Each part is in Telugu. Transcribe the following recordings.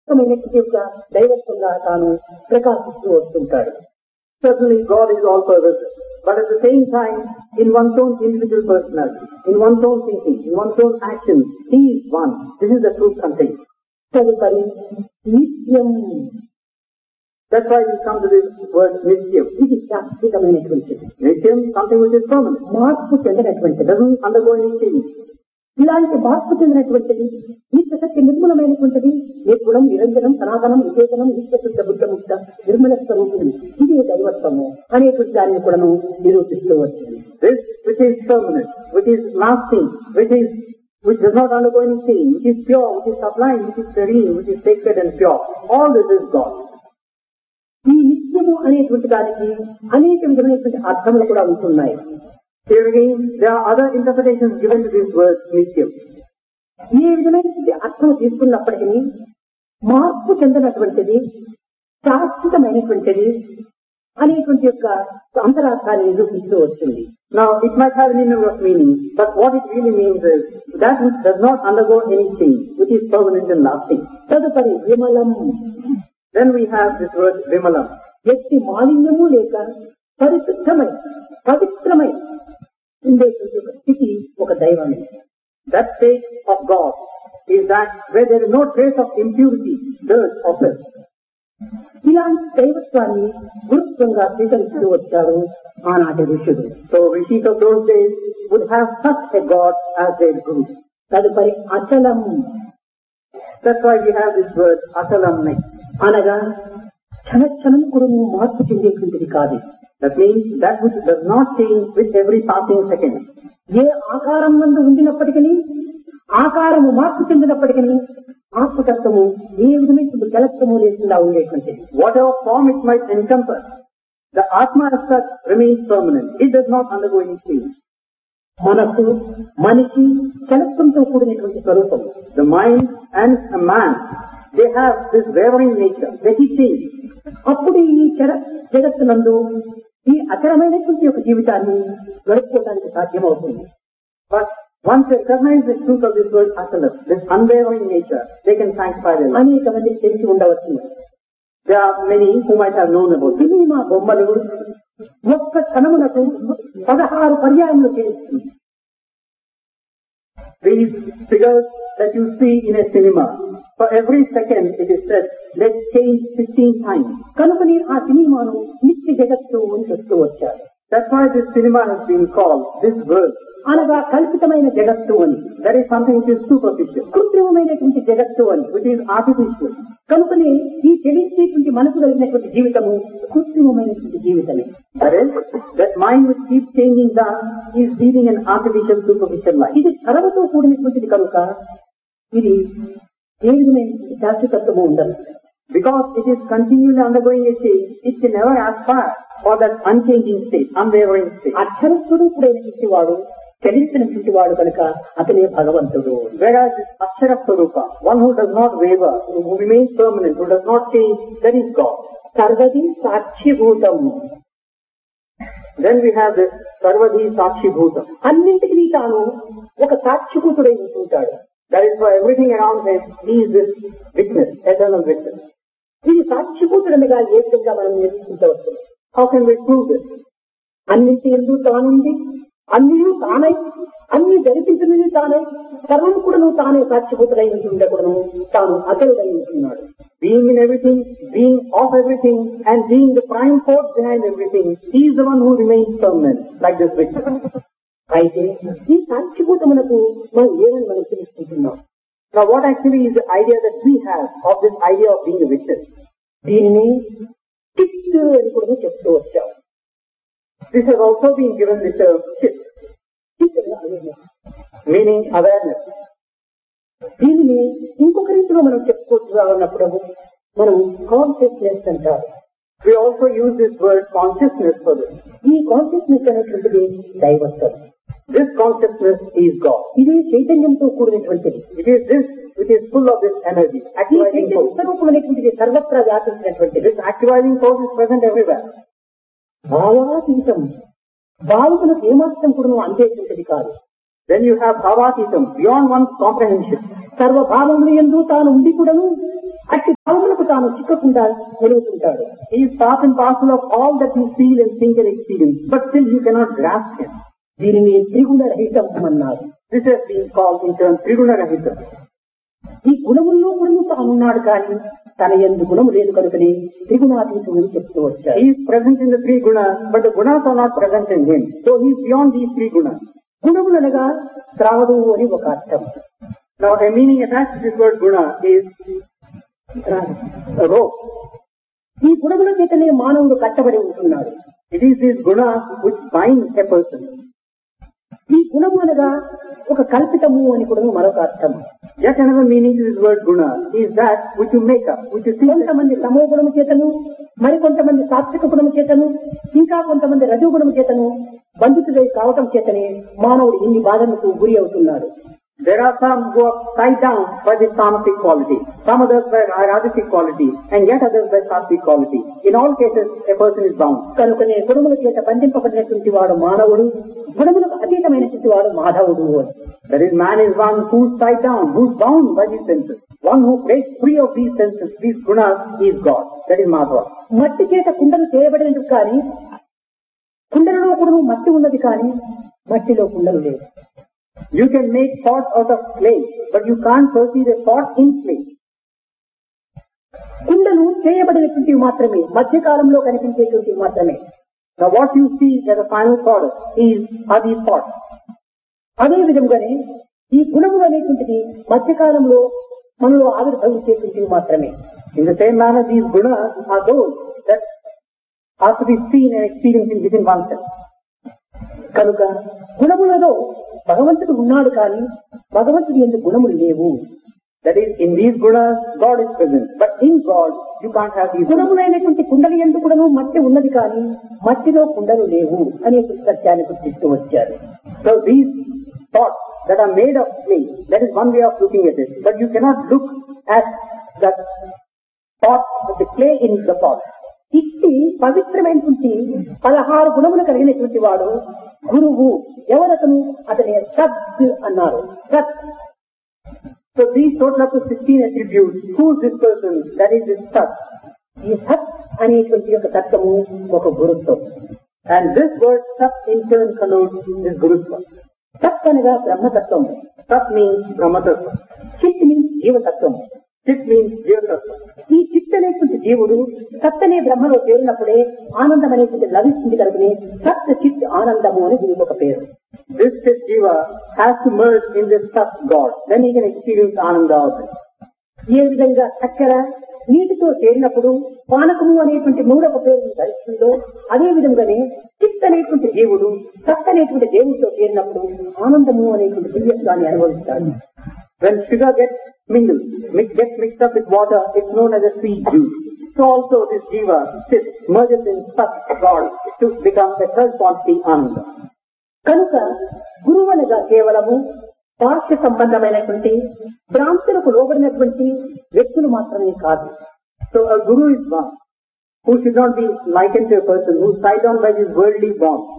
దైవత్వంగా తాను ప్రకాశిస్తూ వస్తుంటాడు. Certainly God is all pervasive, but at the same time, in one's own individual personality, in one's own thinking, in one's own actions, He is one. This is the truth contained. తదుపరి నిత్యం. That's why we come to this word nityam. ఇది శాశ్వతమైనటువంటిది. Nityam, something which is permanent. మార్పు చెందినటువంటిది. Doesn't undergo any change. ఇలాంటి మార్పు చెందినటువంటిది, నిత్య సత్య నిర్మూలమైనటువంటిది, నిర్గుణం, నిరంజనం, సనాతనం, విశేషణం, నిత్యశుద్ధ బుద్ధముక్త నిర్మల స్వరూపుడు, ఇదే దైవత్వము అనేటువంటి దానిని కూడా నిరూపిస్తూ వచ్చింది. This which is permanent, which is lasting, which does not undergo any change, which is pure, which is sublime, which is serene, which is sacred and pure, all this is God. ఈ నిత్యము అనేటువంటి దానికి అనేక విధమైనటువంటి అర్థములు కూడా ఉంటున్నాయి. Here again, there are other interpretations given to this word nityam. ఏ విధమైనటువంటి అర్థం తీసుకున్నప్పటికీ మార్పు చెందినటువంటిది, శాశ్వతమైనటువంటిది అనేటువంటి యొక్క అంతరార్థాన్ని నిరూపిస్తూ వచ్చింది. Now, it might have a number of meanings, but what it really means is that which does not undergo any change, which is permanent and lasting. తదుపరి విమలం. Then we have this word vimalam. ఎట్టి మాలిన్యము లేక పరిశుద్ధమై పవిత్రమై ఉండేటువంటి ఒక స్థితి ఒక దైవాన్ని. That state of God is that where there is no trace of impurity, dirt or filth. ఇలాంటి దైవత్వాన్ని గురుత్వంగా స్వీకరిస్తూ వచ్చారు ఆనాటి ఋషులు. So rishis of those days would have such a God as their guru. తదుపరి అచలం. That's why we have this word achalam next. అనగా క్షణక్షణం కూడా మార్పు చెందేటువంటిది కాదు. That means that which does not change with every passing second. ఏ ఆకారం నందు ఉండినప్పటికీ, ఆకారము మార్పు చెందినప్పటికీ ఆత్మతత్వము ఏ విధమైన జలత్వము లేకుండా ఉండేటువంటిది. Whatever form it might encompass, the Atma as such remains permanent. It does not undergo any change. మనసు, మనిషి జలత్వంతో కూడినటువంటి స్వరూపం. The mind and a man, they have this wavering nature. They keep changing. అప్పుడు ఈ జగత్తునందు ఈ అచలమైనటువంటి ఒక జీవితాన్ని గడుపుకోవడానికి సాధ్యమవుతుంది. But once they recognize the truth of this word achalam, this unwavering nature, they can sanctify their life. అనేక మందికి తెలిసి ఉండవచ్చు. There are many who might have known about this. Cinema బొమ్మలు ఒక్క క్షణమునకు 16 పర్యాయములు చేస్తుంది. These figures that you see in a cinema, for every second it is said, let's change 16 times. కనుకని ఆ సినిమాను నిత్య జగత్తు అని చెప్తూ వచ్చారు. That's why this cinema has been called this world. అనగా కల్పితమైన జగత్తు అని. That is something which is superficial, కృత్రిమమైనటువంటి జగత్తు అని, which is artificial. కనుకని ఈ చెలించేటువంటి మనసు కలిగినటువంటి జీవితము కృత్రిమమైనటువంటి జీవితమే. That is, that mind which keeps changing that is leading an artificial, superficial life. ఇది కలవతో కూడినటువంటిది కనుక ఇది ఏ విధమైనటువంటి శాశ్వతత్వము ఉండదు. Because it is continually undergoing a change, it can never aspire for that unchanging state, unwavering state. అక్షరస్వరూపుడైనటువంటి వాడు, చలించినటువంటి వాడు కనుక అతనే భగవంతుడు. Whereas this Akshara Swarupa, one who does not waver, who remains permanent, who does not change, that is God. సర్వది సాక్షిభూతం. Then we have this Sarvadhi Sakshi Bhutam. అన్నింటికి తాను ఒక సాక్షిభూతుడై ఉంటుంటాడు. That is for everything around him, he is this witness, eternal witness. ఇది సాక్షిభూతుడనగా ఏ విధంగా మనం నిరూపించవచ్చు? How can we prove this? అన్నింటి ఎందు తానుంది, అన్నీ తానై, అన్ని జరిపించినది తానై, సర్వం కూడా తానే సాక్షిభూతుడై ఉండకూడను, తాను అతరుడై ఉంటున్నాడు. Being in everything, being of everything, and being the prime force behind everything, he is the one who remains permanent, like this witness. అయితే ఈ సాక్షిభూతమునకు మనం ఏమని మనం తెలుసుకుంటున్నాం? Now what actually is the idea that we have of this idea of being a witness? దీనిని చిత్ అని కూడా చెప్తూ వచ్చాం. This has also been given the term chit, meaning awareness. దీనిని ఇంకొక రీతిలో మనం చెప్పుకోవాలన్నప్పుడు మనం కాన్షియస్నెస్ అంటారు. We also use this word consciousness for this. ఈ కాన్షియస్నెస్ అనేటువంటిది దైవత్వం. This consciousness is God. ఇది చైతన్యంతో కూడినటువంటిది. It is this which is full of this energy, ఈ activating చైతన్య force. స్వరూపం అనేటువంటిది సర్వత్రా వ్యాపించినటువంటిది. This activating force is present everywhere. భావాతీతం, భావకులకు ఏమాత్రం కూడా అందేటువంటిది కాదు. Then you have bhavatitam, beyond one's comprehension. సర్వభావములు యందు తాను ఉండి కూడాను అట్టి తాను చిక్కకుండా నిలుగుతుంటాడు. He is part and parcel of all that you feel and think and experience, but still you cannot grasp him. దీనిని త్రిగుణ రహితం అన్నారు. This has been called in turn Triguna Rahita. ఈ గుణముల్లో గుణము తానున్నాడు కానీ తన యందు గుణము లేదు కనుకనే త్రిగుణాతీతుడని చెప్తూ వచ్చారు. He is present in the three gunas, but the gunas are not present in him. So he is beyond these three gunas. గుణములనగా త్రావడు అని ఒక అర్థం. Now a meaning attached to this word guna is rope. ఈ గుణముల చేతనే మానవుడు కట్టబడి ఉంటున్నాడు. It is these gunas which bind a person. ఈ గుణము అనగా ఒక కల్పితము అని కూడా మరొక అర్థం. Yet another meaning to this word guna is that which you make up, which you see. కొంతమంది తమో గుణము చేతను, మరికొంతమంది సాత్విక గుణము చేతను, ఇంకా కొంతమంది రజోగుణము చేతను బంధితుడై కావటం చేతనే మానవుడు ఇన్ని బాధలకు గురి అవుతున్నాడు. There are some who are tied down by this tamasic quality, some others by rajasic quality, and yet others by sattvic quality. In all cases, a person is bound. కనుకనే గుణముల చేత బంధింపబడినటువంటి వాడు మానవుడు, గుణములకు అతీతమైనటువంటి వాడు మాధవుడు అని. That is, man is one who is tied down, who is bound by these senses. One who breaks free of these senses, these gunas, is God. That is Madhava. మట్టి చేత కుండలు చేయబడినది కానీ కుండలలో కూడా మట్టి ఉన్నది కానీ మట్టిలో కుండలు లేదు. You can make pots out of clay, but you can't perceive a pot in clay. కుండలు చేయబడినటువంటివి మాత్రమే, మధ్యకాలంలో కనిపించేటువంటివి మాత్రమే. Now what you see as a final product are these pots. అదే విధంగానే ఈ గుణములు అనేటువంటిది మధ్యకాలంలో మనలో ఆవిర్భవించేటువంటివి మాత్రమే. In the same manner, these gunas are those that are to be seen and experienced within oneself. కనుక గుణములలో భగవంతుడు ఉన్నాడు కానీ భగవంతుడి యందు గుణములు లేవు. That is, in these gunas, God is present. But in God, you can't have these gunas. గుణములైనటువంటి kundali యందు కూడాను మట్టి ఉన్నది కానీ మట్టిలో కుండలు లేవు అనే సత్యాన్ని గుర్తిస్తూ వచ్చారు. So these pots that are made of clay, that is one way of looking at it. But you cannot look at the pot, the clay in the pot. ఇట్టి పవిత్రమైనటువంటి 16 గుణములు కలిగినటువంటి వాడు గురువు. ఎవరతను? అతని సత్ అన్నారు. సత్. So these total up to 16 attributes. Who is this person? That is this Sat. ఈ సత్ అనేటువంటి యొక్క తత్వము ఒక గురుత్వం. And this word Sat in turn connotes this Gurutva. సత్ అనగా బ్రహ్మతత్వం. Sat means Brahmatattva. చిత్ మీన్స్ జీవతత్వం. Chit means Jivatattva. ఈ చిత్ అనేటువంటి జీవుడు సత్ అనే బ్రహ్మలో చేరినప్పుడే ఆనందం అనేటువంటి లభిస్తుంది కనుకనే సత్ చిత్ ఆనందము అని దీనికి ఒక పేరు. This Chit Jiva has to merge in this Sat God. Then he can experience Ananda of it. ఏ విధంగా చక్కెర నీటితో చేరినప్పుడు పానకము అనేటువంటి మూడవ పేరు ధరిస్తుందో అదే విధంగానే చిత్ అనేటువంటి జీవుడు సత్ అనేటువంటి దేవుడితో చేరినప్పుడు ఆనందము అనేటువంటి దివ్యత్వాన్ని అనుభవిస్తాడు. When sugar gets mixed up with water, it's known as a sweet juice. So also this Jiva, Chit, merges in Sat God to become the third quantity Ananda. కనుక గురువు అనగా కేవలము పార్శ్వ సంబంధమైనటువంటి భ్రాంతులకు లోబడినటువంటి వ్యక్తులు మాత్రమే కాదు. So a guru is one who should not be likened to a person who is tied down by these worldly bonds.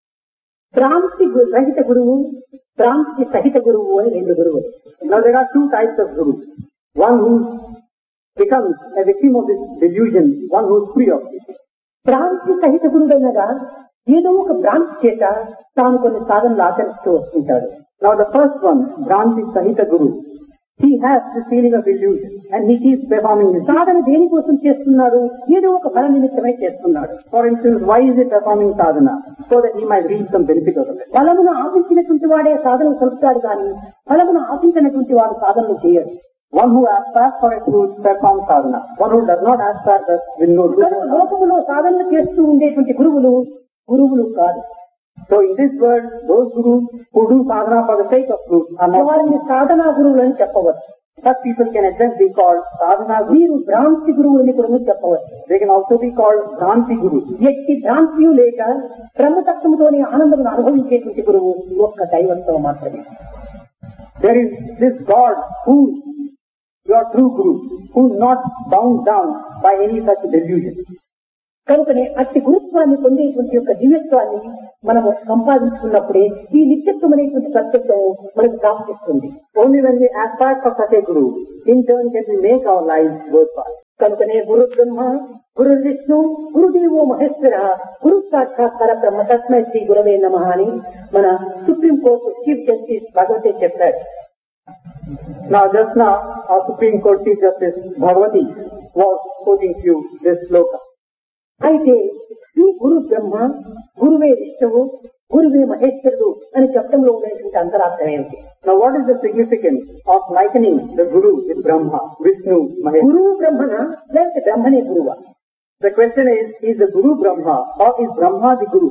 భ్రాంతి రహిత గురువు, భ్రాంతి సహిత గురువు అని రెండు గురువులు. Now there are two types of gurus. One who becomes a victim of this delusion, one who is free of it. భ్రాంతి సహిత గురువు అనగా ఏదో ఒక భ్రాంతి చేత తాను కొన్ని సాధనలు ఆచరిస్తూ వస్తుంటాడు. Now the first one, Bhranti Sahita Guru, he has this feeling of illusion and he keeps performing his సాధన దేనికోసం చేస్తున్నాడు? ఏదో ఒక ఫల నిమిత్తమై చేస్తున్నాడు. For instance, why is he performing sadhana? So that he might reap some benefit out of it. ఫలమును ఆశించినటువంటి వాడే సాధనలు కలుపుతాడు కానీ ఫలమును ఆశించినటువంటి వాడు సాధనలు చేయడు. One who aspires for a truth performs sadhana. One who does not aspire that will no truth. లోకములో సాధనలు చేస్తూ ఉండేటువంటి గురువులు కాదు. So in this world, those gurus who do sadhana for the sake of truth are not. వారిని సాధనా గురువులని చెప్పవచ్చు. Such people can at best be called sadhana gurus. వీరు భ్రాంతి గురువులని కూడా చెప్పవచ్చు. They can also be called Bhranti gurus. ఎట్టి భ్రాంతియు లేక బ్రహ్మతత్వముతోనే ఆనందమును అనుభవించేటువంటి గురువు ఒక్క దైవత్వం మాత్రమే. There is this God who is your true guru, who is not bound down by any such delusion. కనుకనే అట్టి గురుత్వాన్ని పొందేటువంటి యొక్క దివ్యత్వాన్ని మనము సంపాదించుకున్నప్పుడే ఈ నిత్యత్వం అనేటువంటి సత్యత్వం మనకు ప్రాప్తిస్తుంది. Only when we aspire for such a guru, in turn can we make our lives worthwhile. కనుకనే గురు బ్రహ్మ గురు విష్ణు గురుదేవో మహేశ్వర గురు సాక్షాత్కార బ్రహ్మ తస్మై శ్రీ గురవే నమః అని మన supreme court chief justice Bhagavati చెప్పాడు. Now just now, our Supreme Court Chief Justice Bhagavati was quoting to you this sloka. అయితే ఈ గురు బ్రహ్మ గురువే విష్ణువు గురువే మహేశ్వరుడు అని చెప్పడంలో ఉండేటువంటి అంతరార్థం ఏమిటి? Now what is the significance of likening the Guru with Brahma, Vishnu, Maheshwara? గురువు బ్రహ్మన లేకపోతే బ్రహ్మనే గురువా? The question is the Guru Brahma or is Brahma the Guru?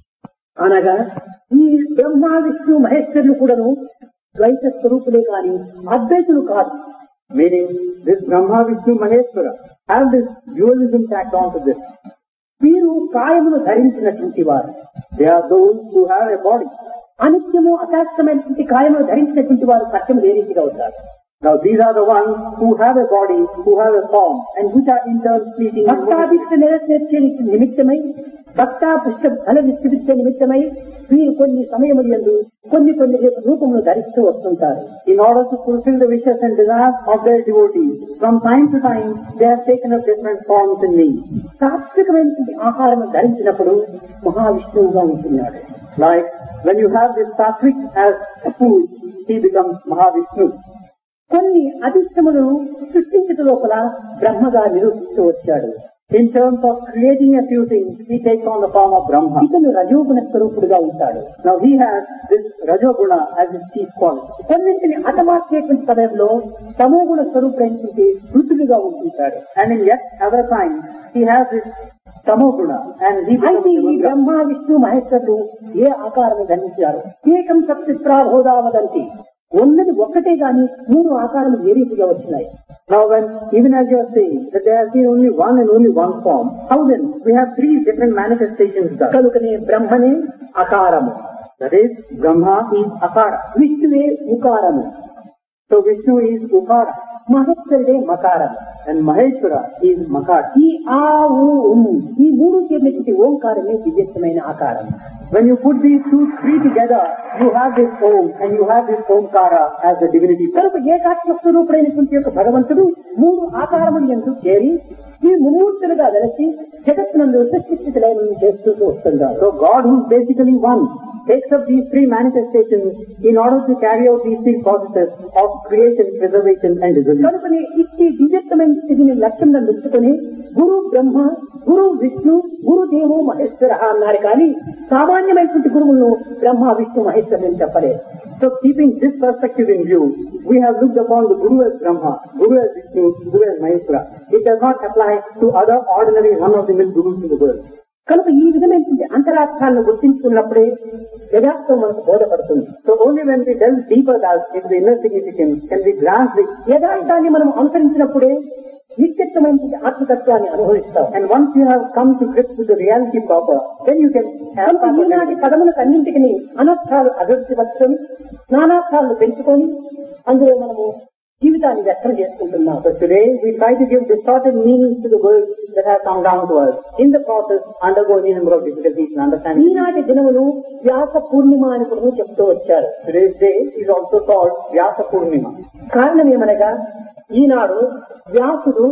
అనగా ఈ బ్రహ్మ విష్ణు మహేశ్వరులు కూడాను ద్వైత స్వరూపులే కాని అద్వైతులు కాదు. Meaning this Brahma, Vishnu, Maheshwara have this dualism tacked onto this. వీరు కాయమును ధరించినటువంటి వారు. They are those who have a body. అనిత్యము అశాస్త్రమైనటువంటి కాయమును ధరించినటువంటి వారు సత్యము ఏ రీతిగా అవుతారు? Now these are the ones who have a body, who have a form, and which are in turn fleeting. భక్తాభిష్ట నెరవేర్చే నిమిత్తమై భక్తాభిష్ట ఫల విచ్చివిచ్చే నిమిత్తమై వీరు కొన్ని సమయములందు కొన్ని రూపములు ధరిస్తూ వస్తుంటారు. In order to fulfill the wishes and desires of their devotees, from time to time they have taken up different forms in me. సాత్వికమైనటువంటి ఆహారం ధరించినప్పుడు మహావిష్ణువుగా ఉంటున్నాడు. Like when you have this sattvic as a food, he becomes Mahavishnu. కొన్ని అధిష్టములను సృష్టించట లోపల బ్రహ్మగా నిరూపిస్తూ వచ్చాడు. In terms of creating a few things, he takes on the form of Brahma. ఇతను రజోగుణ స్వరూపుడుగా ఉంటాడు. Now he has this Rajoguna as his chief quality. కొన్నింటిని హతమార్చేటువంటి సమయంలో తమోగుణ స్వరూపుడైనటువంటి రుచులుగా ఉంటుంటాడు. And in yet other times, he has this Tamoguna and he becomes అయితే ఈ Devaguna. బ్రహ్మ విష్ణు మహేశ్వరుడు ఏ ఆకారము ధరించారు? ఏకం సత్యప్రాబోధావదంతి ఉన్నది ఒక్కటే గాని మూడు ఆకారాలు ఏ రీతిగా వచ్చినాయి? Now when, even as you are saying, that there has been only one and only one form, how then we have three different manifestations thus? కనుకనే బ్రహ్మనే అకారము, That is, Brahma is Akara. విష్ణువే ఉకారము, So Vishnu is Ukara మహేశ్వరుడే మకారము. and Maheshwara is Makara. ఈ ఆ ఊ ఉమ్ ఈ మూడు చేరినటువంటి ఓంకారమే దివ్యమైన ఆకారం. When you put these three together, you have this Om and you have this Omkara as the divinity. కనుక ఏకాత్మ స్వరూపుడైనటువంటి యొక్క భగవంతుడు మూడు ఆకారములు ఎందు చేరి ఈ ముమ్మూర్తులుగా వెలసి జగత్తునందు సృష్టిస్థితులను చేస్తూ వస్తున్నారు. So God, who is basically one, takes up these three manifestations in order to carry out these three processes of creation, preservation and dissolution. కనుకనే ఇట్టి దివ్యత్వమైన స్థితిని లక్ష్యంగా ఉంచుకొని గురు బ్రహ్మ గురు విష్ణు గురుదేవో మహేశ్వర అన్నారు కానీ సామాన్యమైనటువంటి గురువులను బ్రహ్మ విష్ణు మహేశ్వరుని చెప్పలేదు. So keeping this perspective in view, we have looked upon the Guru as Brahma, Guru as Vishnu, Guru as Maheshwara. It does not apply to other ordinary run-of-the-mill gurus in the world. కనుక ఈ విధమైనటువంటి అంతరార్థాలను గుర్తించుకున్నప్పుడే యథార్థం మనకు బోధపడుతుంది. So only when we delve deeper into the inner significance can we grasp the యథార్థాన్ని మనం అనుసరించినప్పుడే నిత్యత్వమైనటువంటి ఆత్మతత్వాన్ని అనుభవిస్తాం. and once you have come to grips with the reality proper, then you can have కనుక ఈనాటి పదములకు అన్నింటికి అనర్థాలు అభివృద్ధి పరచుకొని నానార్థాలను పెంచుకొని అందులో మనము జీవితాన్ని వ్యక్తం చేసుకుంటున్నాం. So today we try to give distorted meanings to the words that have come down to us. In the process, undergo any number of difficulties in understanding. ఈనాటి దినమును వ్యాస పూర్ణిమ అని కూడా చెప్తూ వచ్చారు. Today's day is also called Vyasa Purnima. కారణం ఏమనగా ఈనాడు వ్యాసుడు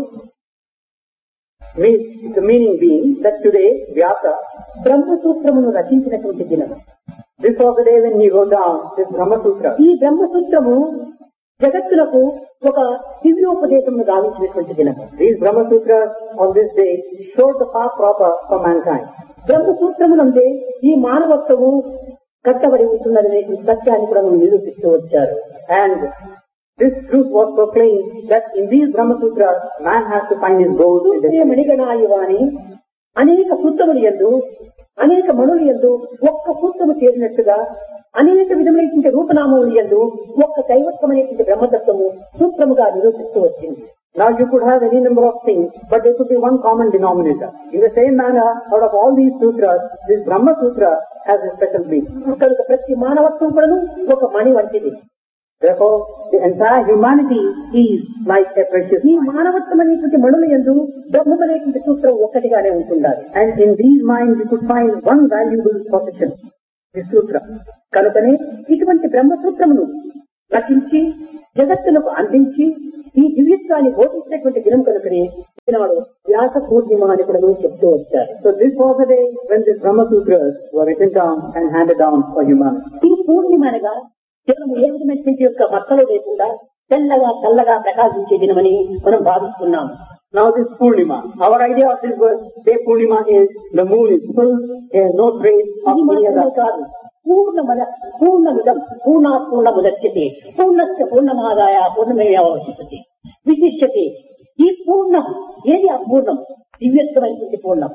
The meaning being that today Vyasa, బ్రహ్మసూత్రమును రచించినటువంటి దినం. this was the day when he wrote down this Brahma Sutra. ఈ బ్రహ్మసూత్రము జగత్తులకు ఒక దివ్యోపదేశమును గావించినటువంటి దినం. These Brahma Sutras on this day showed the path proper for mankind. బ్రహ్మసూత్రమునందే ఈ మానవత్వము కట్టబడి ఉంటున్నదనే సత్యాన్ని కూడా మనం నిరూపిస్తూ వచ్చారు. And this truth was proclaimed that in these Brahma Sutras, man has to find his goals and సూత్రే destiny. మణిగణాయువాని అనేక సూత్రములు యందు అనేక మణులు యందు ఒక్క సూత్రము చేరినట్టుగా అనేక విధమైనటువంటి రూపనామములు యందు ఒక్క దైవత్వమైనటువంటి బ్రహ్మతత్వము సూత్రముగా నిరూపిస్తూ వచ్చింది. Now you could have any number of things, but there could be one common denominator. In the same manner, out of all these sutras, this Brahma Sutra has a special meaning. కనుక ప్రతి మానవత్వం కూడా ఒక మణి వంటిది. Therefore, the entire humanity is like a precious ఈ mine. మానవత్వం అనేటువంటి మణుల యందు బ్రహ్మమనేటువంటి సూత్రం ఒక్కటిగానే ఉంటుండాలి. And in these minds, we could find one valuable possession, the sutra. కనుకనే ఇటువంటి బ్రహ్మసూత్రమును రచించి జగత్తులకు అందించి ఈ దివ్యత్వాన్ని బోధించినటువంటి దినం కనుకనే ఈనాడు వ్యాస పూర్ణిమ అని కూడా చెప్తూ వచ్చారు. So this was the day when the Brahma Sutras were written down and handed down for humanity. ఈ పూర్ణిమ అనగా కేవలం ఏ విధమైనటువంటి యొక్క మచ్చలు లేకుండా తెల్లగా చల్లగా ప్రకాశించే దినమని మనం భావిస్తున్నాం. Now this Purnima, our idea of this word, day Purnima is the moon is full, there is no trace of ఇది any మాత్రమే other. కాదు, పూర్ణమిదం పూర్ణాత్పూర్ణముదచ్యతే పూర్ణస్య పూర్ణమాదాయ పూర్ణమేవావశిష్యతే విశిష్యతే. ఈ పూర్ణం ఏది అపూర్ణం? దివ్యత్వమైనటువంటి పూర్ణం.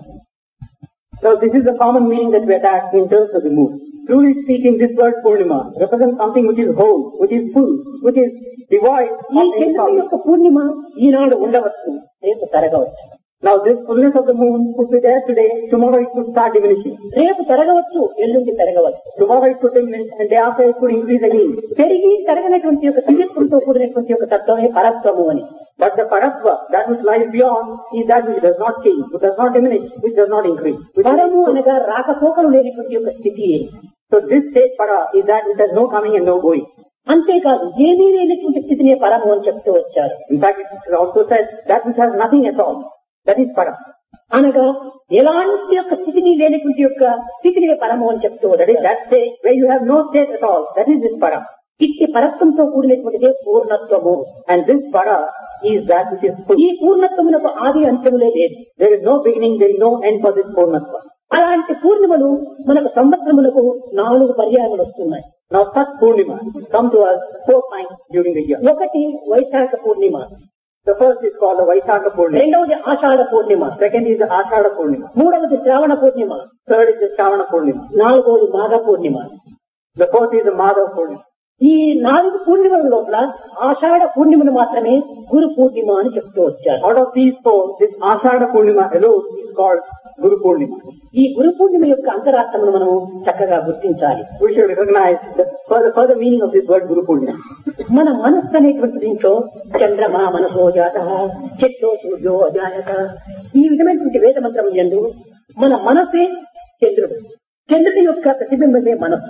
So this is the common meaning that we attach in terms of the moon. Truly speaking, this word Purnima represents something which is whole, which is full, which is devoid ఈ of any చంద్రుని foul. యొక్క పూర్ణిమ ఈనాడు ఉండవచ్చు, రేపు తరగవచ్చు. Now this fullness of the moon could be there today, tomorrow it could start diminishing. రేపు తరగవచ్చు, ఎల్లుండి తరగవచ్చు. Tomorrow it could diminish and day after it could increase again. పెరిగి తరగనటువంటి యొక్క దివ్యత్వంతో కూడినటువంటి యొక్క తత్వమే పరత్వము అని. But the Paratva, that which lies beyond, is that which does not change, which does not diminish, which does not increase. పరము అనగా రాకపోకలు లేనటువంటి యొక్క స్థితి. So this state Para is that which has no coming and no going. అంతేకాదు ఏమీ లేనటువంటి స్థితినే పరము అని చెప్తూ వచ్చారు. In fact, it is also said that which has nothing at all, that is Para. అనగా ఎలాంటి యొక్క స్థితిని లేనటువంటి యొక్క స్థితినే పరము అని చెప్తూ That is వచ్చారు. that state where you have no state at all, that is this Para. ఇట్టి పరత్వంతో కూడినటువంటిదే పూర్ణత్వము. And this Para is that which is full. ఈ పూర్ణత్వమునకు ఆది అంత్యములే లేదు. There is no beginning, there is no end for this Purnatva. అలాంటి పూర్ణిమలు మనకు సంవత్సరములకు 4 పర్యాయములు వస్తున్నాయి. Now such Purnima come to us 4 times during the year. ఒకటి వైశాఖ పూర్ణిమ, The first is called the Vaishakha Purnima. రెండవది ఆషాఢ పూర్ణిమ, Second is the Ashadha Purnima. మూడవది శ్రావణ పూర్ణిమ, Third is the Shravana Purnima. నాలుగవది మాఘ పూర్ణిమ. The fourth is the Madhav Purnima. ఈ 4 పూర్ణిమల లోపల ఆషాఢ పూర్ణిమను మాత్రమే గురు పూర్ణిమ అని చెప్తూ వచ్చారు. Out of these 4, this Ashadha Purnima alone is called Guru Purnima. ఈ గురు పూర్ణిమ యొక్క అంతరార్థమును మనం చక్కగా గుర్తించాలి. We should recognize the further meaning of this word Guru Purnima. మన మనస్సు అనేటువంటి దీంట్లో చంద్రమా మనసో జాత చిత్తో సూర్యో అజాయత ఈ విధమైనటువంటి వేద మంత్రం యందు మన మనసే చంద్రుడు, చంద్రుడి యొక్క ప్రతిబింబమే మనస్సు.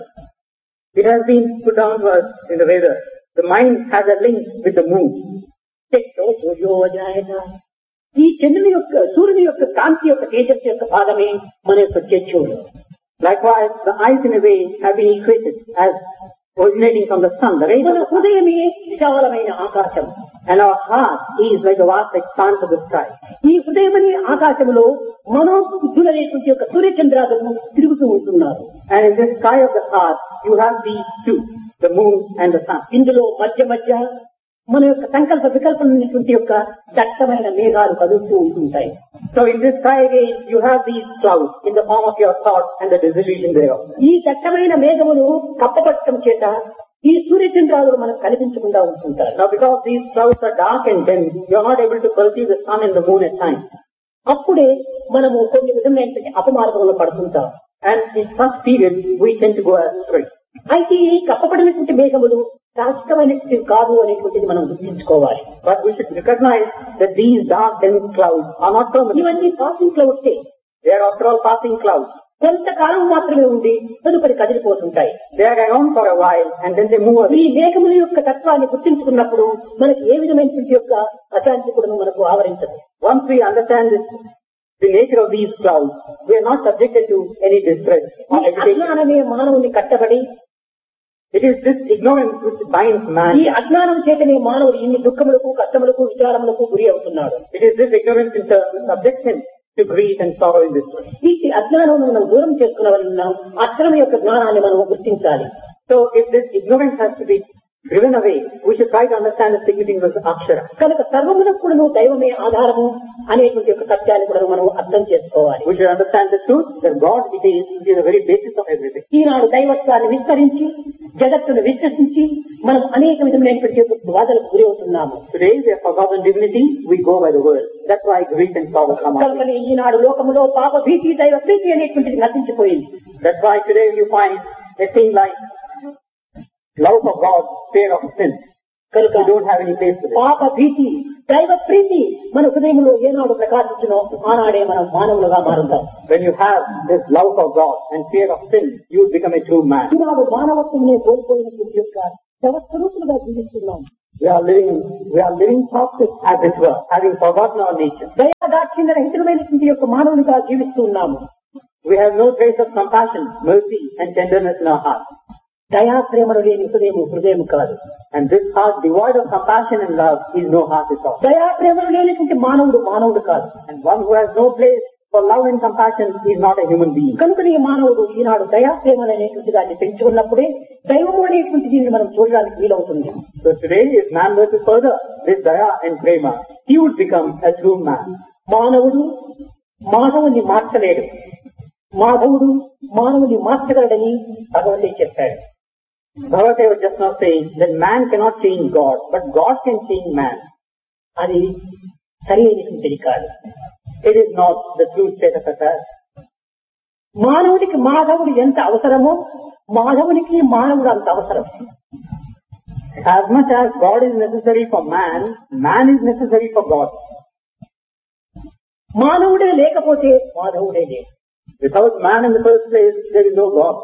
It has been put down to us in the Vedas. The mind has a link with the moon. చిత్తో సూర్యో అజాయత. ఈ చంద్రుని యొక్క సూర్యుని యొక్క కాంతి యొక్క తేజస్సు యొక్క భాగమే మన యొక్క చక్షువులు. Likewise, the eyes in a way have been equated as originating from the sun, the rays of మన the sun. హృదయమే విశాలమైన ఆకాశం. And our heart is like a vast expanse of the sky. ఈ హృదయమనే ఆకాశంలో మనోబుద్ధులనేటువంటి యొక్క సూర్యచంద్రాలను తిరుగుతూ ఉంటున్నారు. And in the sky of the heart, you have these two, the moon and the sun. ఇందులో మధ్య మధ్య మన యొక్క సంకల్ప వికల్పమైనటువంటి యొక్క దట్టమైన మేఘాలు కదులుతూ ఉంటుంటాయి. So in this sky again, you have these clouds in the form of your thoughts and the dissolution thereof. ఈ దట్టమైన మేఘములు కప్పబట్టడం చేత ఈ సూర్యచంద్రాలు మనకు కనిపించకుండా ఉంటుంటారు. Now because these clouds are dark and dense, you are not able to perceive the sun and the moon at times. అప్పుడే మనము కొన్ని విధమైనటువంటి అపమార్గంలో పడుతుంటాం. And in such periods, we tend to go astray. అయితే ఈ కప్పబడినటువంటి మేఘములు శాశ్వతమైనటువంటి కాదు అనేటువంటిది మనం గుర్తించుకోవాలి. But we should recognize that these dark dense clouds are not permanent. ఇవన్నీ passing క్లౌడ్సే. They are after all passing clouds. కొంతకాలం మాత్రమే ఉండి తదుపరి కదిలిపోతుంటాయి. They are around for a while and then they move away. ఈ మేఘముల యొక్క తత్వాన్ని గుర్తించుకున్నప్పుడు మనకి ఏ విధమైనటువంటి యొక్క అశాంతి కూడా మనకు ఆవరించదు. Once we understand the nature of these clouds, we are not subjected to any distress or ఈ agitation. అజ్ఞానమే మానవుని కట్టబడి It is this ignorance which binds man. ఈ అజ్ఞానం చేతనే మానవుడు ఇన్ని దుఃఖములకు కష్టములకు విచారములకు గురి అవుతున్నాడు. It is this ignorance in turn which subjects him to grief and sorrow in this way. ఈ అజ్ఞానం మనం దూరం చేసుకున్న వలన అక్షరం యొక్క జ్ఞానాన్ని మనం గుర్తించాలి. So if this ignorance has to be driven away, we should try to understand the significance of Akshara. కనుక సర్వములకు కూడా దైవమే ఆధారము అనేటువంటి యొక్క సత్యాన్ని కూడా మనం అర్థం చేసుకోవాలి. We should understand the truth that God it is the very basis of everything. ఈనాడు దైవత్వాన్ని విస్తరించి జగత్తును విశ్వసించి మనం అనేక విధమైనటువంటి యొక్క బాధలకు గురి అవుతున్నాము. Today we have forgotten divinity, we go by the word. That's why grief and sorrow come out. కనుకనే ఈనాడు లోకములో పాప భీతి దైవ ప్రీతి అనేటువంటిది నశించిపోయింది. That's why today you find a thing like love of God, fear of sin. కనుక You don't have any place for it. పాప భీతి దైవ ప్రీతి మన హృదయంలో ఏనాడు ప్రకాశించినో ఆనాడే మనం మానవులుగా మారుతాం. When you have this love of God and fear of sin, you become a true man. ఈనాడు మానవత్వమే కోల్పోయినటువంటి యొక్క శవస్వరూపులుగా జీవిస్తున్నాం. We are living toxic as it were, having forgotten our nature. దయాదాక్షిణ్య రహితమైనటువంటి యొక్క మానవునిగా జీవిస్తూ ఉన్నాము. We have no trace of compassion, mercy and tenderness in our heart. దయా ప్రేమలు లేని హృదయం కాదు. And this heart devoid of compassion and love is no heart at all. దయా ప్రేమలు లేనటువంటి మానవుడు కాదు. And one who has no place for love and compassion is not a human being. కనుకనే మానవుడు ఈనాడు దయా ప్రేమలు అనేటువంటి దాన్ని పెంచుకున్నప్పుడే దైవము అనేటువంటి దీన్ని మనం చూడడానికి వీలవుతుంది. So today, if man were to further this daya and prema, he would become a true man. మానవుడు మానవుని మార్చలేడు, మాధవుడు మానవుని మార్చగలడని భగవంతుడే చెప్పాడు. Bhagavad was just now saying that man cannot change God, but God can change man. అది సరి అయినటువంటిది కాదు. It is not the true state of affairs. మానవుడికి మాధవుడు ఎంత అవసరమో మాధవునికి మానవుడు అంత అవసరం. As much as God is necessary for man, man is necessary for God. మానవుడే లేకపోతే మాధవుడే లేదు. Without man in the first place, there is no God.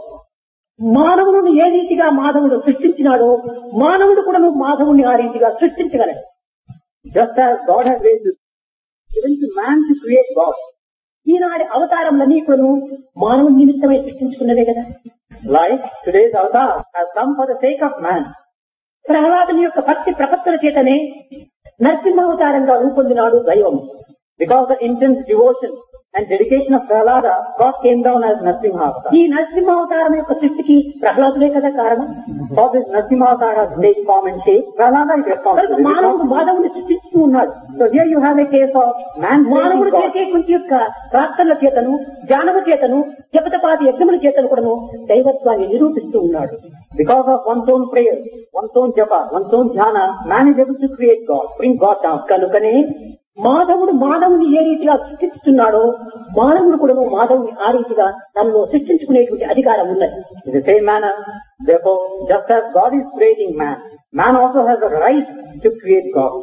మానవుని ఏ రీతిగా మాధవుడు సృష్టించినాడో మానవుడు కూడా మాధవుని ఆ రీతిగా సృష్టించగలడు. Just as God has raised given to man to create God. ఈనాటి అవతారములన్నీ కూడా మానవుని నిమిత్తమై సృష్టించుకున్నవే కదా. Like today's avatar has come for the sake of man. ప్రహ్లాదుని యొక్క భక్తి ప్రపత్తుల చేతనే నరసింహావతారంగా రూపొందినాడు దైవము. Because of the intense devotion and dedication of Prahlada, God came down as Narasimha avatar. ఈ నరసింహావతారం యొక్క సృష్టికి ప్రహ్లాదులే కదా కారణం. For this Narasimha avatar has made form and shape, Prahlada is responsible. మానవుడు మాధవుని సృష్టిస్తూ ఉన్నాడు. So here you have a case of man మానవుడు చేసేటువంటి యొక్క ప్రార్థనల చేతను జ్ఞానము చేతను జపతపాది యజ్ఞముల చేతను కూడాను దైవత్వాన్ని నిరూపిస్తూ ఉన్నాడు. Because of one's own prayer, one's own japa, one's own jhana, man is able to create God, bring God down. కనుకనే మాధవుడు మానవుని ఏ రీతిగా సృష్టిస్తున్నాడో మానవుడు కూడా మాధవుని ఆ రీతిగా తనలో సృష్టించుకునేటువంటి అధికారం ఉన్నది. In the same manner, therefore, just as God is creating man, man also has the right to create God.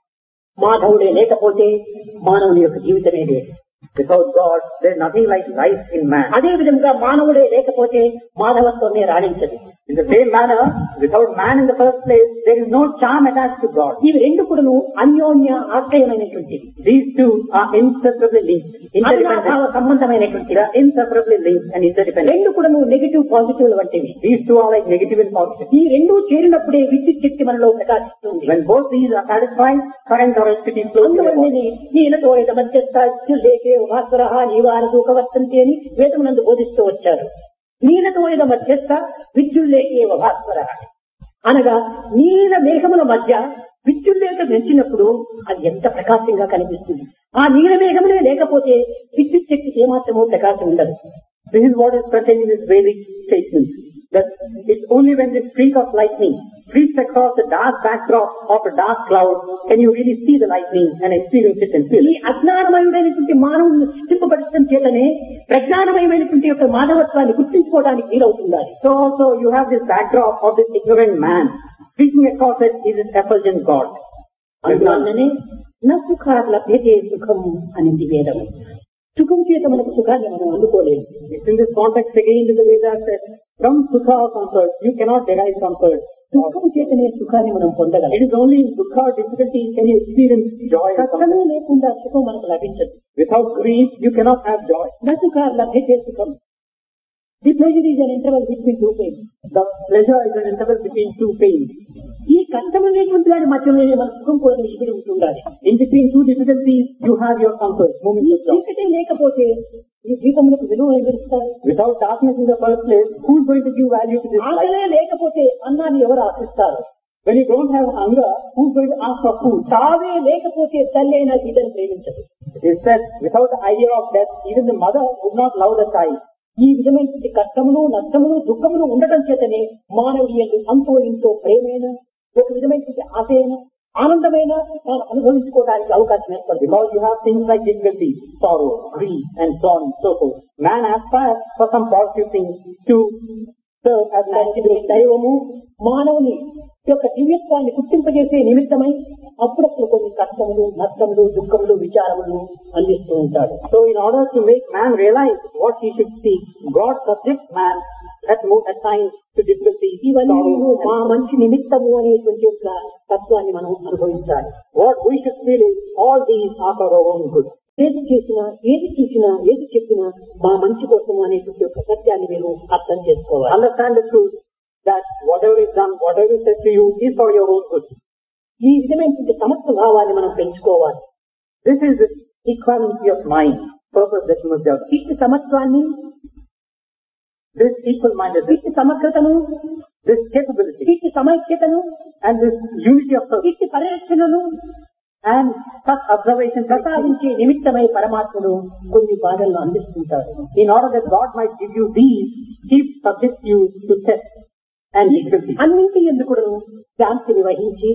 మాధవుడే లేకపోతే మానవుని యొక్క జీవితమే లేదు. Without God, there is nothing like life in man. అదే విధంగా మానవుడే లేకపోతే మాధవత్వమే రాణించదు. In the same manner, without man in the first place, there is no charm attached to God. ఇవి రెండు కూడాను అన్యోన్య ఆశ్రయమైనటువంటి. These two are inseparably linked, అవినాభావ సంబంధమైనటువంటి. They are inseparably linked and interdependent. రెండు కూడాను నెగటివ్ పాజిటివ్ వంటివి. These two are like negative and positive. ఈ రెండు చేరినప్పుడే విద్యుత్ శక్తి మనలో ప్రకాశిస్తుంది. When both these are satisfied, current or electricity flows through the body. నీలతో మధ్యస్థే భాస్వర నీవార సూకవర్తంతి అని వేదమునందు బోధిస్తూ వచ్చారు. నీలతో మధ్యస్థ విద్యుల్లేకే భాస్వర అనగా నీల మేఘముల మధ్య విద్యుల్లేక పెంచినప్పుడు అది ఎంత ప్రకాశంగా కనిపిస్తుంది. ఆ నీల మేఘములే లేకపోతే విద్యుత్ శక్తికి ఏమాత్రమూ ప్రకాశం ఉండదు. This is what is contained in this Vedic statement. That it's only when the streak of lightning sweeps across the dark backdrop of a dark cloud can you really see the lightning and experience it and feel ఈ it. అజ్ఞానమయుడైనటువంటి మానవుని సృష్టింపబడటం చేతనే ప్రజ్ఞానమయమైనటువంటి యొక్క మానవత్వాన్ని గుర్తించుకోవడానికి వీలవుతుండాలి. So also you have this backdrop of this ignorant man. Speaking across it is this effulgent God. అందువల్లనే నా సుఖాల పేటే సుఖం అనేది వేదము. సుఖం చేత మనకు సుఖాన్ని మనం అందుకోలేము. It's in this context again in the Vedas that from sukha or comfort you cannot derive comfort. దుఃఖం చేతనే సుఖాన్ని మనం పొందగలం. It is only in sukha or difficulty can you experience joy. కష్టమే లేకుండా సుఖం మనకు లభించదు. Without grief you cannot have joy. నా సుఖాల పేటే సుఖం. The pleasure is an interval between two pains. The pleasure is an interval between two pains. ఈ కష్టమైనటువంటి వారి మధ్యలోనే మన సుఖం కూడా ఇమిడి ఉంటుండాలి. In between two difficulties you have your comfort, moments of joy. చీకటే లేకపోతే ఈ దీపములకు విలువ ఎవరిస్తారు? Without darkness in the first place, who is going to give value to this light? ఆకలే లేకపోతే అన్నాన్ని ఎవరు ఆశిస్తారు? When you don't have hunger, who is going to ask for food? తావే లేకపోతే తల్లి అయినా బిడ్డను ప్రేమించదు. It is said, without the idea of death, even the mother would not love the child. ఈ విధమైనటువంటి కష్టములు నష్టములు దుఃఖములు ఉండటం చేతనే మానవుడి యందు అంతో ఇంతో ప్రేమైన ఒక విధమైనటువంటి ఆశయన ఆనందమైన తాను అనుభవించుకోవడానికి అవకాశం ఏర్పడుతుంది. Because you have things like difficulty, sorrow, grief and so on and so forth. Man aspires for some positive things to serve as an antidote. దైవము మానవుని యొక్క దివ్యత్వాన్ని గుర్తింపజేసే నిమిత్తమై అప్పుడప్పుడు కొన్ని కష్టములు నష్టములు దుఃఖములు విచారములు అందిస్తూ ఉంటాడు. So in order to make man realize what he should seek, God subjects man assigned to difficulty. ఇవన్నీ మా మంచి నిమిత్తము అనేటువంటి యొక్క తత్వాన్ని మనం అనుభవించాలి. What we should feel is all these are for our own good. ఏది చేసినా, ఏది చూసినా, ఏది చెప్పినా మా మంచి కోసము అనేటువంటి యొక్క సత్యాన్ని మీరు అర్థం చేసుకోవాలి. Understand the truth that whatever is done, whatever is said to you is for your own good. ఈ విధమైనటువంటి సమస్త భావాన్ని మనం పెంచుకోవాలి. This is the equality of mind, purpose that you must develop. ఇట్టి సమత్వాన్ని, This equal-mindedness, ఇట్టి సమగ్రతను, this capability, ఇట్టి సమైక్యతను, and this unity of purpose, ఇట్టి పరిరక్షణను and such observation ప్రసాదించే నిమిత్తమై పరమాత్ముడు కొన్ని బాధలను అందిస్తుంటాడు. in order that God might give you these, He subjects you to test and difficulty. అన్నింటి ఎందుకు శాంతిని వహించి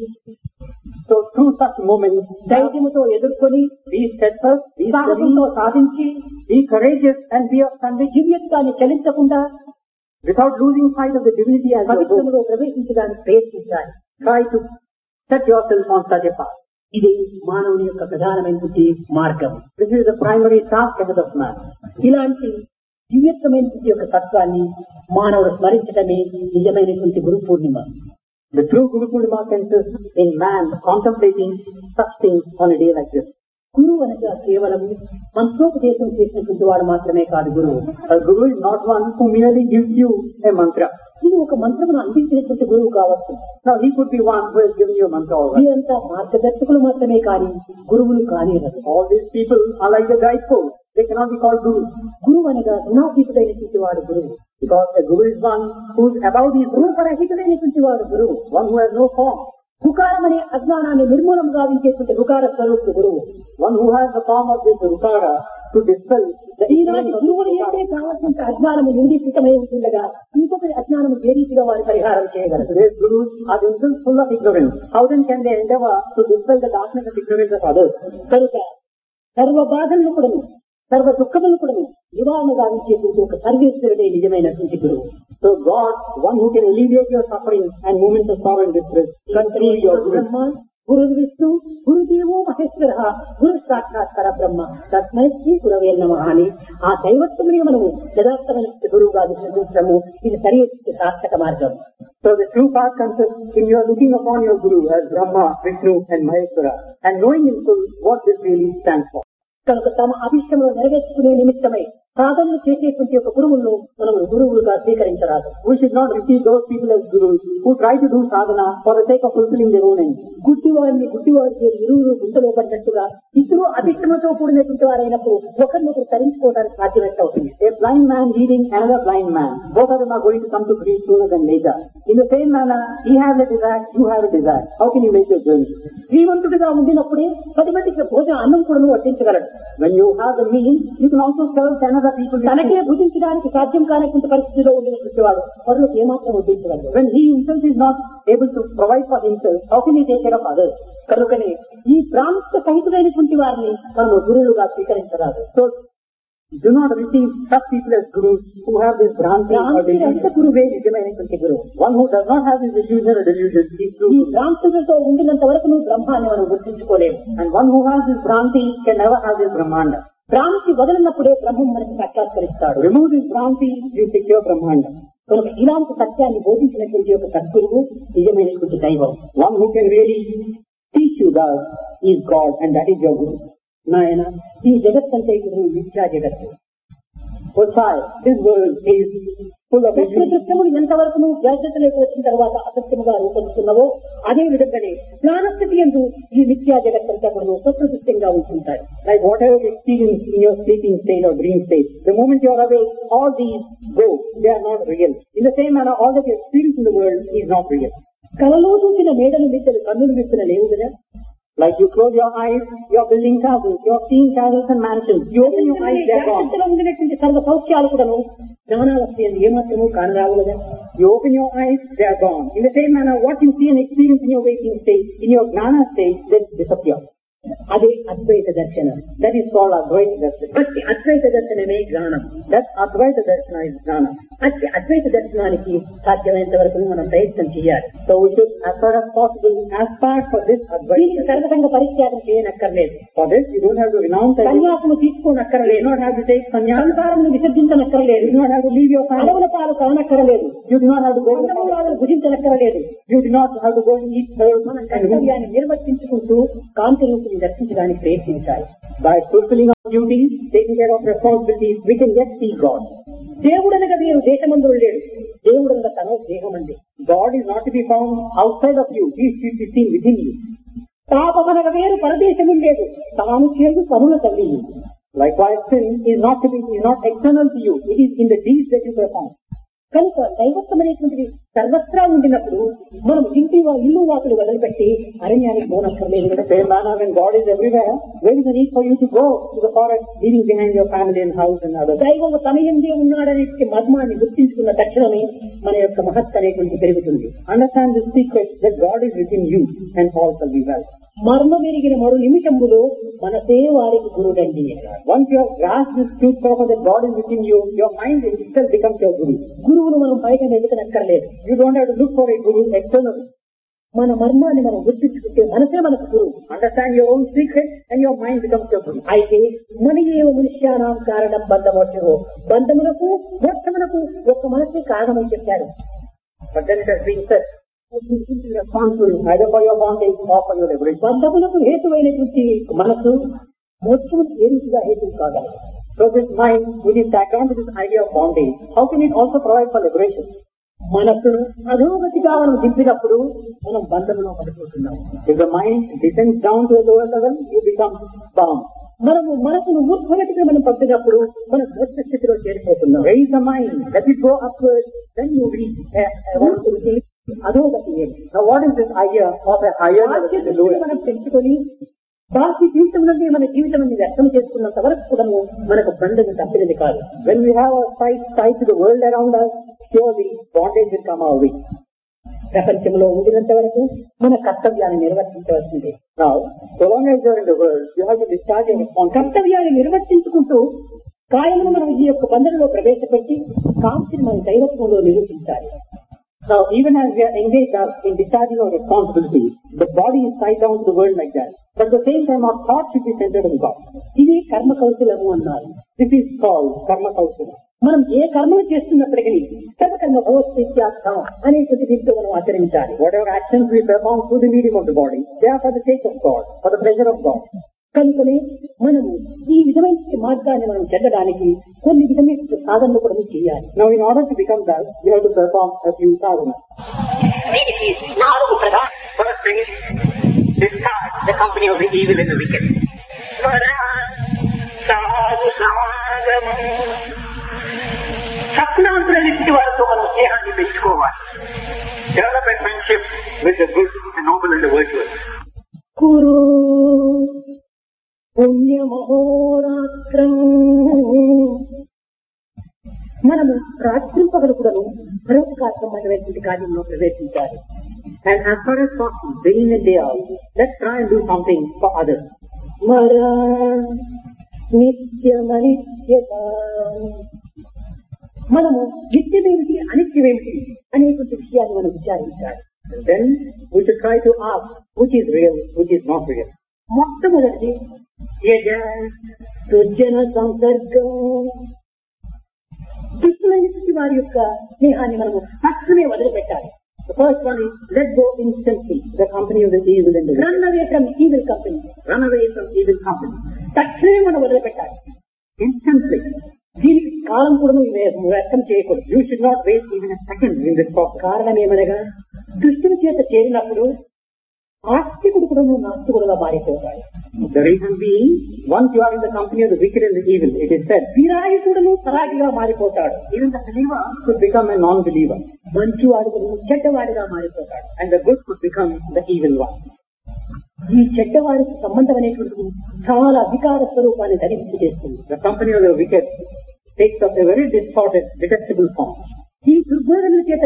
So through such moments, ధైర్యముతో ఎదుర్కొని be steadfast, be సాహసంతో steady, సాధించి be courageous, and be of conviction దివ్యత్వాన్ని చలించకుండా without losing sight of the divinity as your goal. పవిత్రంలో ప్రవేశించడానికి ప్రయత్నించాలి. Try to set yourself on such a path. ఇది మానవుని యొక్క ప్రధానమైనటువంటి మార్గం. This is the primary task ahead of man. ఇలాంటి దివ్యత్వమైనటువంటి యొక్క తత్వాన్ని మానవుడు స్మరించడమే నిజమైనటువంటి Guru Purnima. The true Guru Purnima consists in man contemplating such things on a day like this. గురువు అనగా కేవలం మంత్రోపదేశం చేసినటువంటి వాడు మాత్రమే కాదు గురువు. A guru is not one who merely gives you a mantra. ఇది ఒక మంత్రమును అందించినటువంటి గురువు కావచ్చు. Now he could be one who has given you a mantra already. వీరంతా మార్గదర్శకులు మాత్రమే కానీ గురువులు కానివ్వరు. All these people are like the guideposts. They cannot be called gurus. గురువు అనగా గుణాతీతుడైనటువంటి వాడు గురువు. Because a guru is one who is above these rules, రూపరహితుడైనటువంటి వాడు గురువు. one who has no form, హుకారం అనే అజ్ఞానాన్ని నిర్మూలం గావించేటువంటి హుకార స్వరూపుడు గురువు. one who has the form of this rukara to dispel the ఈనాటి గురువులు ఏంటే కావాల్సిన అజ్ఞానము నిండితమై ఉంటుండగా ఇంకొకరి అజ్ఞానము ఏ రీతిగా వారి పరిహారం చేయగలరు? Today's gurus are themselves full of ignorance. How then can they endeavor to dispel the darkness and ignorance of others? కనుక సర్వ బాధలను కూడాను, సర్వ దుఃఖములను కూడాను నివారణ గావించేటువంటి ఒక సర్వేశ్వరుడే నిజమైనటువంటి గురువు. So God, one who can alleviate your suffering and moments of sorrow and distress, కంత్రీ బ్రహ్మ, గురు విష్ణు, గురుదేవో మహేశ్వర, గురు సాక్షాత్ పరబ్రహ్మ, తస్మై శ్రీ గురవే నమః అని ఆ దైవత్వమునే మనము యథార్థమైన గురువుగా విశ్వసించడము ఇది సరి సార్థక మార్గం. So the true path consists in your looking upon your Guru as Brahma, Vishnu and Maheshwara and knowing in full what this really stands for. కనుక తమ అభిష్టములు నెరవేర్చుకునే నిమిత్తమై సాధనలు చేసేటువంటి ఒక గురువులను మనం గురువులుగా స్వీకరించరాదు. We should not receive those people as gurus who try to do sadhana for the sake of fulfilling their own ends. గుడ్డివారిని గుడ్డివారికి ఇరువురు గుంటలో పడ్డట్టుగా ఇద్దరు అభిష్టములతో కూడినటువంటి వారైనప్పుడు ఒకరినొకరు తరించుకోవడానికి సాధ్యమేట అవుతుంది. A blind man leading another blind man, both of them are going to come to grief sooner than later. In the same manner, he has a desire, you have a desire. How can you make your journey? శ్రీమంతుడిగా ఉండినప్పుడే 10 మందికి భోజనం అన్నం కూడా వడ్డించగలడు. When you have the means, you can also serve 10 other people. తనకే భుజించడానికి సాధ్యం కానటువంటి పరిస్థితిలో ఉండినటువంటి వాడు పరులకు ఏమాత్రం వడ్డించగలడు. When he himself is not able to provide for himself, how can he take care of others? కనుకనే ఈ ప్రాంత సహితులైనటువంటి వారిని మనము గురువులుగా స్వీకరించరాదు. So do not receive such people as gurus who have this Bhranti or delusion. గురువే నిజమైనటువంటి గురువు. One who does not have this illusion or delusion is true. ఈ భ్రాంతులతో ఉండినంత వరకు నువ్వు బ్రహ్మాన్ని మనం గుర్తించుకోలేము. And one who has this Bhranti can never have this Brahmanda. భ్రాంతి వదలినప్పుడే బ్రహ్మం మనకి సాక్షాత్కరిస్తాడు. Remove this Bhranti, you secure Brahmanda. కనుక ఇలాంటి సత్యాన్ని బోధించినటువంటి ఒక సద్గురువు నిజమైనటువంటి దైవం. One who can really teach you that is God and that is your Guru. నాయన ఈ జగత్తంటే ఇది మిథ్యా జగత్తు. Oh child, this world is full of illusions. దృశ్యములు ఎంతవరకు నువ్వు జాగ్రత్తలోకి వచ్చిన తర్వాత అసత్యముగా రూపొందుతున్నావో అదే విధంగానే జ్ఞానస్థితి యందు ఈ మిథ్యా జగత్తంతా కూడా సత్యదృశ్యంగా ఉంటుంటాయి. Like whatever you experience in your sleeping state or dream state, the moment you are awake, all these go. They are not real. In the same manner, all that you experience in the world is not real. కలలో చూసిన మేడలు మిద్దలు కన్నులు విప్పిన లేవు కదా. Like you close your eyes, you are building castles, you are seeing castles and mansions. You open your eyes, they are gone. జాగ్రత్తలో ఉండినటువంటి సర్వ సౌఖ్యాలు కూడాను జ్ఞానాలక్ష్యం ఏమాత్రము కానరావు కదా. You open your eyes, they are gone. In the same manner, what you see and experience in your waking state, in your gnana state, they disappear. అదే అద్వైత దర్శనం. That is called Advaita Darshana. అట్టి అద్వైత దర్శనమే జ్ఞానం. That Advaita Darshana is Jnana. అట్టి అద్వైత దర్శనానికి సాధ్యమైనంత వరకు మనం ప్రయత్నం చేయాలి. So we should, as far as possible, aspire for this Advaita. దీనికి సర్వసంగ పరిత్యాగం చేయనక్కర్లేదు. For this, you don't have to renounce everything. సన్యాసము తీసుకోనక్కర్లేదు. You do not have to take sannyasa. సంసారమును విసర్జించనక్కర్లేదు. You do not have to leave your family. అడవుల పాలు కానక్కర్లేదు. You do not have to go to the అందములను భుజించనక్కర్లేదు. You do not have to go and eat herbs మన and కర్తవ్యాన్ని నిర్వర్తించుకుంటూ కాంతి రూపుని దర్శించడానికి ప్రయత్నించాలి. by fulfilling our duties, taking care of responsibilities, we can yet see God. దేవుడనగా వేరు దేశమందు లేడు. దేవుడనగా తన దేహమంది. God is not to be found outside of you. He should be seen within you. పాపమనగా వేరు పరదేశము లేదు. తాను చేరు పనుల తల్లి. Likewise, sin is not external to you. It is in the deeds that you perform. కనుక దైవత్వం అనేటువంటిది సర్వత్రా ఉండినప్పుడు మనం ఇల్లు వాకులు వదిలిపెట్టి అరణ్యానికి పోనక్కర్లేదు. In the same manner, when God is everywhere, where is the need for you to go to the forest, leaving behind your family and house and others? దైవము తన యందే ఉన్నాడనే మర్మాన్ని గుర్తించుకున్న తక్షణమే మన యొక్క మహత్ అనేటువంటి పెరుగుతుంది. Understand this secret that God is within you and all shall be well. మర్మ మెరిగిన మరో నిమిషంలో మనసే వారికి గురుడండి. Once you have grasped this truth that God is within you, your mind itself becomes your guru. గురువును మనం బయట వెతుకనక్కర్లేదు. You don't have to look for a guru externally. మన మర్మాన్ని మనం గుర్తించుకుంటే మనసే మనకు గురువు. Understand your own secret and your mind becomes your guru. అయితే మన ఏవ మనుష్యానాం కారణం బంధమోక్షో, బంధములకు మోక్షములకు ఒక్క మనసే కారణమని చెప్పారు. But then it has been said, responsible either for your bondage or for your liberation. బంధములకు హేతువైనటువంటి మనసు మోక్షముకు ఏ రీతిగా హేతువు కాగలదు. So this mind, which is tagged on to this idea of bondage, how can it also provide for liberation? మనసును అధోగతిగా మనం దింపినప్పుడు మనం బంధములో పడిపోతున్నాం. If the mind descends down to a lower level, you become bound. మనము మనసును ఊర్ధ్వగతిగా మనం పంపినప్పుడు మనం మోక్ష స్థితిలో చేరిపోతున్నాం. Raise the mind, let it go upwards, then you reach అధోగతి. Now what is this idea of a higher level? మనం పెంచుకొని బాహ్య జీవితం నుండి మన జీవితం వ్యక్తం చేసుకున్నంత వరకు కూడా మనకు బంధం తప్పినది కాదు. When we have our sight tied to the world around us, surely bondage will come our way. ప్రపంచంలో ఉండినంత వరకు మన కర్తవ్యాన్ని నిర్వర్తించవలసిందే. Now, so long as you are in the world, you have to discharge your responsibility. కర్తవ్యాన్ని నిర్వర్తించుకుంటూ కాయమును మనం ఈ యొక్క బంధంలో ప్రవేశపెట్టి కాంతిని మన దైవత్వంలో నిరూపించాలి. Now, even as we are engaged in discharging our responsibility, the body is tied down to the world like that. But at the same time, our thought should be centered on God. ఇది కర్మ కౌశలము అన్నారు. This is called karma kausala. మనం ఏ కర్మలు చేస్తున్నప్పటికీ సర్వకర్మ భగవత్ప్రీత్యార్థం అనేటువంటి దీంతో మనం ఆచరించాలి. Whatever actions we perform through the medium of the body, they are for the sake of God, for the pleasure of God. కనుకనే మనము ఈ విధమైన మార్గాన్ని మనం చెందడానికి కొన్ని విధమైన సాధనలు కూడా చేయాలి. Now, in order to become that, you have to perform a few sadhanas. First thing is discard the company of the evil and the wicked. సప్నాంతులన్నింటి వారితో మనం స్నేహాన్ని పెంచుకోవాలి. Develop a friendship with the good, the noble and the virtuous. కురు పుణ్యమహోరాత్రం. మనము రాత్రింపగలు కూడా పరోపకారమైనటువంటి కార్యంలో ప్రవేశించాలి. And as far as possible, day in and day out, let's try and do something for others. మరా నిత్యమనిత్యత. మనము నిత్యమేమిటి అనిత్యమేమిటి అనేటువంటి విషయాన్ని మనం విచారించాలి. Then we should try to ask which is real, which is not real. మొట్టమొదటి దుర్జన సంసర్గం. దుష్టులైనటువంటి వారి యొక్క స్నేహాన్ని మనము తక్షణమే వదిలిపెట్టాలి. The first one is let go instantly the company of the evil and the wicked. Run away from evil company. Run away from evil company. తక్షణమే మనం వదిలిపెట్టాలి. Instantly. దీనికి కాలం కూడా వ్యర్థం చేయకూడదు. You should not waste even a second in this process. కారణం ఏమనగా దుష్టుల చేత చేరినప్పుడు ఆస్తికుడు కూడా నాస్తికుడుగా మారిపోతాడు. The reason being, once you are in the company of the wicked and the evil, it is said, విరాగికుడును సరాగిగా మారిపోతాడు. even the believer could become a non-believer. మంచివాడు చెడ్డవాడిగా మారిపోతాడు. And the good could become the evil one. ఈ చెడ్డవారికి సంబంధం అనేటువంటిది చాలా వికార స్వరూపాన్ని ధరించి చేస్తుంది. The company of the wicked takes up a very distorted, detestable form. ఈ దుర్బోధనల చేతనే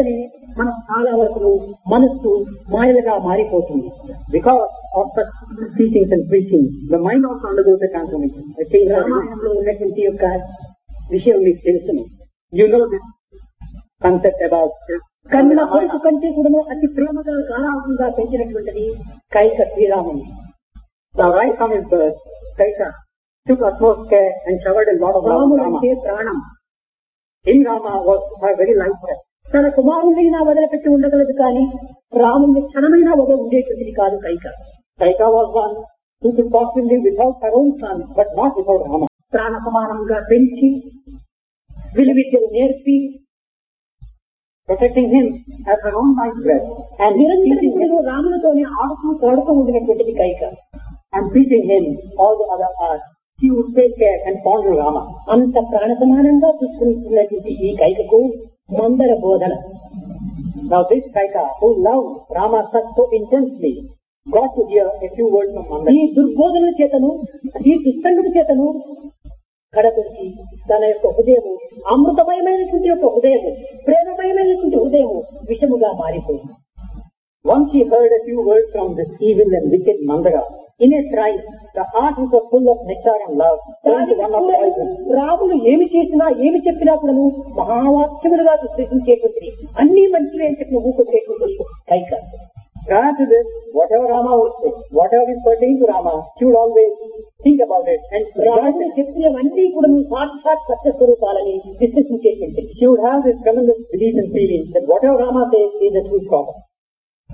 మనం చాలా వరకు మనస్సు మాయలుగా మారిపోతుంది. Because of such teachings and preaching, the mind also undergoes a transformation. రామాయణంలో ఉన్నటువంటి యొక్క విషయం మీకు తెలుసును. You know this concept about కన్న కొడుకు కంటే కూడా అతి ప్రేమగా గారాభంగా పెంచినటువంటిది కైక శ్రీరాముని. the right from his birth, Kaika took utmost care and showered a lot of love on రాముడు Rama. అంటే ప్రాణం. In Rama was her very life breath. తన కుమారుడినైనా వదిలిపెట్టి ఉండగలదు కానీ రాముడిని క్షణమైనా వదిలి ఉండేటువంటిది కాదు Kaika. Kaika was one who could possibly live without her own son, but not without Rama. ప్రాణ సమానంగా పెంచి విలువిద్యలు నేర్పి Protecting him as her own life breath and నిరంతరం రాములతోనే ఆడుతూ పాడుతూ ఉండినటువంటిది Kaika. and teaching him all the other arts. She would take care and fondle Rama. అంత ప్రాణ సమానంగా చూసుకుంటున్నటువంటి ఈ కైకకు మందర బోధన. Now this Kaika, who loved Rama so intensely, got to hear a few words from Mandara. ఈ దుర్బోధన చేతను ఈ దుస్తంగుడి చేతను కడపడికి తన యొక్క హృదయము అమృతమయమైనటువంటి యొక్క హృదయము ప్రేమమయమైనటువంటి హృదయము విషముగా మారిపోయింది. Once he heard a few words from this evil and wicked Mandara, in a trice, the heart which was full of nectar and love turned to one of poison. రాముడు ఏమి చేసినా ఏమి చెప్పినా కూడా మహావాక్యములుగా విశ్లేషించేటువంటిది అన్ని మంచివే అని చెప్పి ఊకొచ్చేటువంటి Kaika. Prior to this, whatever Rama would say, whatever is pertaining to Rama, she would always think about it and రాముడు చెప్పినవన్నీ కూడా సాక్షాత్ సత్య స్వరూపాలని విశ్లేషించేటువంటిది. she would have this tremendous belief and feeling that whatever Rama says is the true prophet.